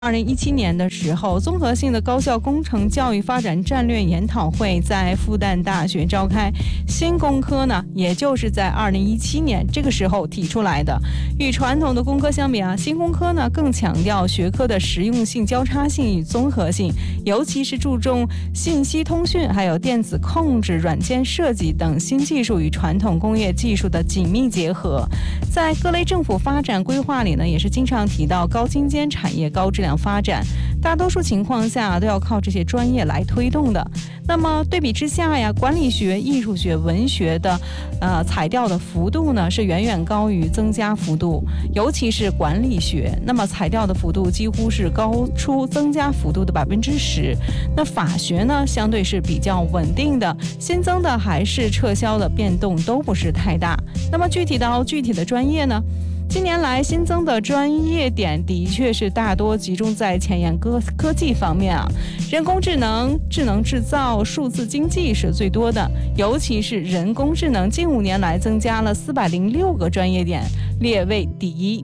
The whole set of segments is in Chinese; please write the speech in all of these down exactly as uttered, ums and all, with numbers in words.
二零一七年的时候，综合性的高校工程教育发展战略研讨会在复旦大学召开。新工科呢，也就是在二零一七年这个时候提出来的。与传统的工科相比啊，新工科呢更强调学科的实用性、交叉性与综合性，尤其是注重信息通讯、还有电子控制、软件设计等新技术与传统工业技术的紧密结合。在各类政府发展规划里呢，也是经常提到高精尖产业、高质量发展，大多数情况下都要靠这些专业来推动的。那么对比之下呀，管理学、艺术学、文学的呃裁掉的幅度呢是远远高于增加幅度，尤其是管理学，那么裁掉的幅度几乎是高出增加幅度的百分之十。那法学呢，相对是比较稳定的，新增的还是撤销的变动都不是太大。那么具体到具体的专业呢？近年来新增的专业点的确是大多集中在前沿科科技方面啊，人工智能、智能制造、数字经济是最多的，尤其是人工智能，近五年来增加了四百零六个专业点，列位第一。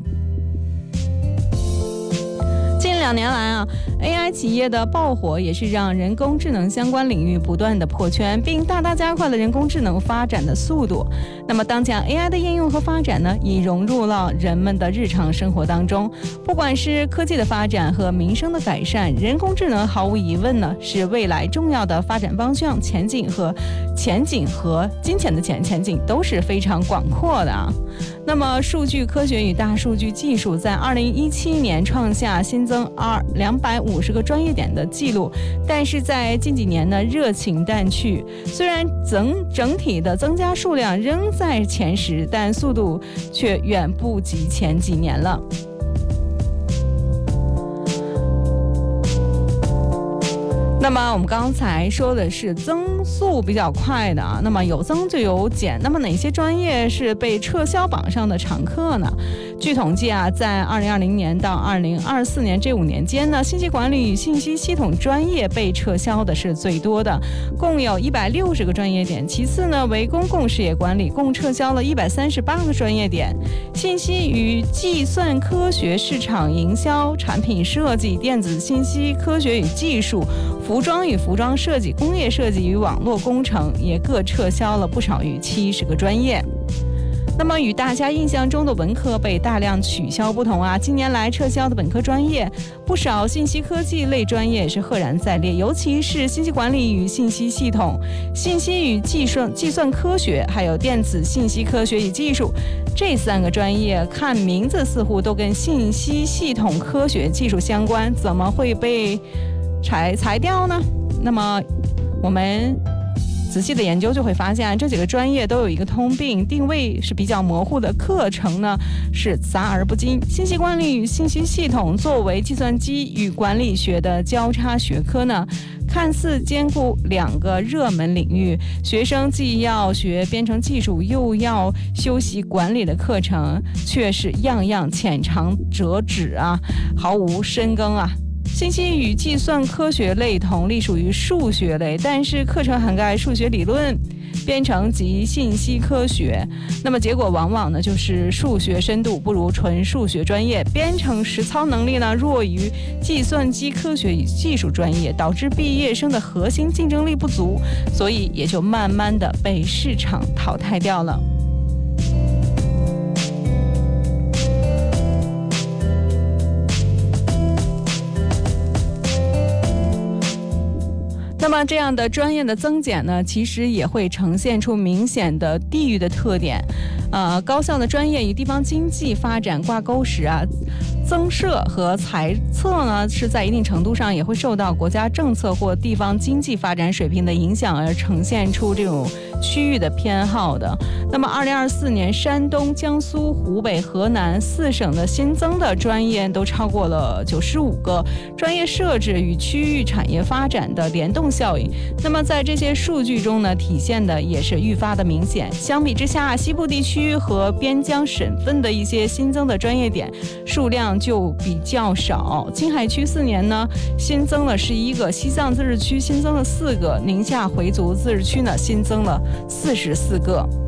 近两年来啊 ，A I 企业的爆火也是让人工智能相关领域不断的破圈，并大大加快了人工智能发展的速度。那么，当前 A I 的应用和发展呢，已融入了人们的日常生活当中。不管是科技的发展和民生的改善，人工智能毫无疑问呢是未来重要的发展方向，前景和前景和金钱的前前景都是非常广阔的啊。那么，数据科学与大数据技术在二零一七年创下新增二两百五十个专业点的记录，但是在近几年呢热情淡去。虽然整整体的增加数量仍在前十，但速度却远不及前几年了。那么我们刚才说的是增速比较快的啊，那么有增就有减，那么哪些专业是被撤销榜上的常客呢？据统计啊，在二零二零年到二零二四年这五年间呢，信息管理与信息系统专业被撤销的是最多的，共有一百六十个专业点。其次呢，为公共事业管理，共撤销了一百三十八个专业点。信息与计算科学、市场营销、产品设计、电子信息科学与技术、服装与服装设计、工业设计与网络工程也各撤销了不少于七十个专业。那么与大家印象中的文科被大量取消不同啊，近年来撤销的本科专业，不少信息科技类专业是赫然在列，尤其是信息管理与信息系统、信息与计算计算科学，还有电子信息科学与技术这三个专业，看名字似乎都跟信息系统科学技术相关，怎么会被裁裁掉呢？那么我们仔细的研究就会发现，这几个专业都有一个通病，定位是比较模糊的，课程呢是杂而不精。信息管理与信息系统作为计算机与管理学的交叉学科呢，看似兼顾两个热门领域，学生既要学编程技术，又要修习管理的课程，却是样样浅尝辄止啊，毫无深耕啊。信息与计算科学类同隶属于数学类，但是课程涵盖数学理论、编程及信息科学，那么结果往往呢就是数学深度不如纯数学专业，编程实操能力呢弱于计算机科学与技术专业，导致毕业生的核心竞争力不足，所以也就慢慢的被市场淘汰掉了。那么这样的专业的增减呢，其实也会呈现出明显的地域的特点。呃，高校的专业与地方经济发展挂钩时啊，增设和裁撤呢，是在一定程度上也会受到国家政策或地方经济发展水平的影响而呈现出这种区域的偏好的。那么二零二四年，山东、江苏、湖北、河南四省的新增的专业都超过了九十五个，专业设置与区域产业发展的联动效应。那么在这些数据中呢，体现的也是愈发的明显。相比之下，西部地区和边疆省份的一些新增的专业点数量就比较少。青海区四年呢新增了十一个，西藏自治区新增了四个，宁夏回族自治区呢新增了四十四个。